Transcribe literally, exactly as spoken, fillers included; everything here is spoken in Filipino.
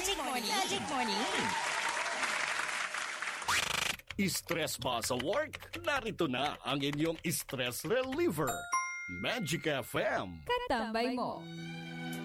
Magic Morning. Magic Morning. Stress ba sa work? Narito na ang inyong stress reliever. Magic F M. Katambay mo.